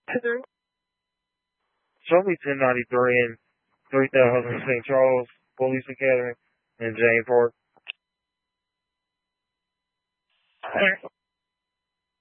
Show me 1093 and 3000 St. Charles Police Academy in James Park.